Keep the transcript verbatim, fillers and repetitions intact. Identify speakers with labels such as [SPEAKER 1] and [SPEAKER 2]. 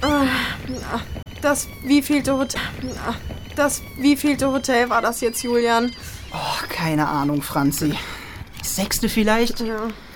[SPEAKER 1] Das wievielte Hotel... Das wievielte Hotel war das jetzt, Julian?
[SPEAKER 2] Oh, keine Ahnung, Franzi. Das sechste vielleicht?
[SPEAKER 1] Ja.